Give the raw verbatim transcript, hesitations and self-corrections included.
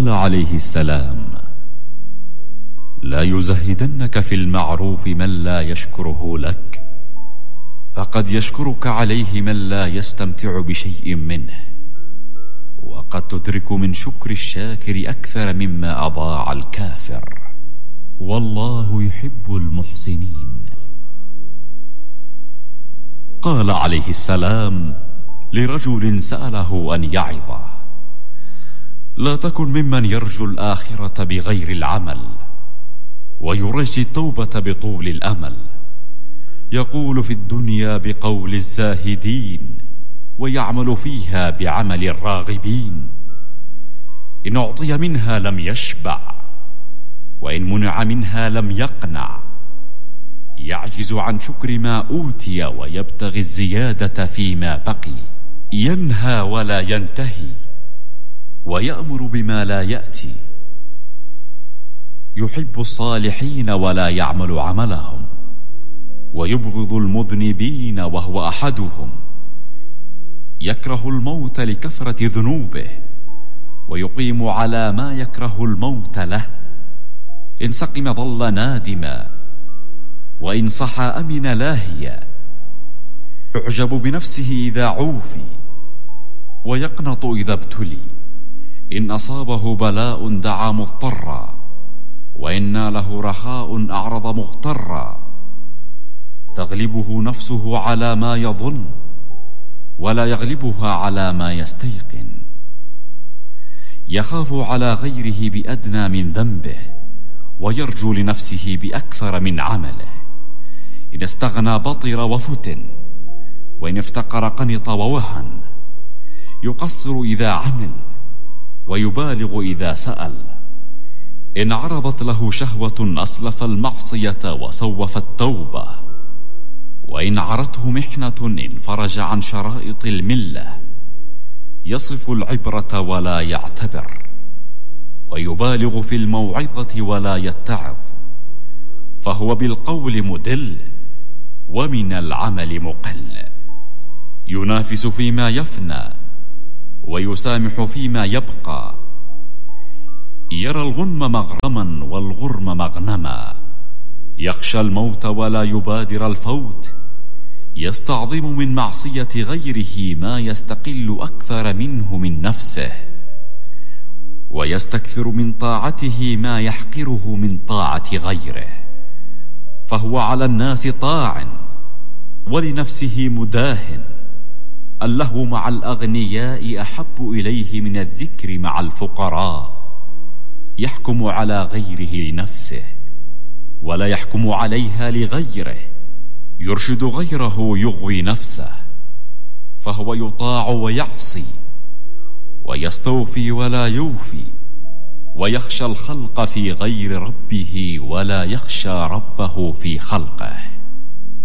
قال عليه السلام: لا يزهدنك في المعروف من لا يشكره لك، فقد يشكرك عليه من لا يستمتع بشيء منه، وقد تدرك من شكر الشاكر أكثر مما أضاع الكافر، والله يحب المحسنين. قال عليه السلام لرجل سأله أن يعظه: لا تكن ممن يرجو الآخرة بغير العمل، ويرجي التوبة بطول الأمل، يقول في الدنيا بقول الزاهدين، ويعمل فيها بعمل الراغبين. إن أعطي منها لم يشبع، وإن منع منها لم يقنع، يعجز عن شكر ما أوتي ويبتغي الزيادة فيما بقي، ينهى ولا ينتهي، ويأمر بما لا يأتي، يحب الصالحين ولا يعمل عملهم، ويبغض المذنبين وهو أحدهم، يكره الموت لكثرة ذنوبه، ويقيم على ما يكره الموت له. إن سقم ظل نادما، وإن صحى أمن لاهيا، يعجب بنفسه إذا عوفي، ويقنط إذا ابتلي. إن أصابه بلاء دعا مضطرا، وإن ناله رخاء أعرض مغترا. تغلبه نفسه على ما يظن، ولا يغلبها على ما يستيقن. يخاف على غيره بأدنى من ذنبه، ويرجو لنفسه بأكثر من عمله. إن استغنى بطر وفتن، وإن افتقر قنط ووهن. يقصر إذا عمل، ويبالغ إذا سأل. إن عرضت له شهوة أسلف المعصية وسوف التوبة، وإن عرته محنة انفرج عن شرائط الملة. يصف العبرة ولا يعتبر، ويبالغ في الموعظة ولا يتعظ، فهو بالقول مدل، ومن العمل مقل. ينافس فيما يفنى، ويسامح فيما يبقى. يرى الغنم مغرما والغرم مغنما، يخشى الموت ولا يبادر الفوت. يستعظم من معصية غيره ما يستقل أكثر منه من نفسه، ويستكثر من طاعته ما يحقره من طاعة غيره. فهو على الناس طاع، ولنفسه مداهن. اللهو مع الأغنياء أحب إليه من الذكر مع الفقراء. يحكم على غيره لنفسه، ولا يحكم عليها لغيره. يرشد غيره يغوي نفسه، فهو يطاع ويعصي، ويستوفي ولا يوفي، ويخشى الخلق في غير ربه ولا يخشى ربه في خلقه.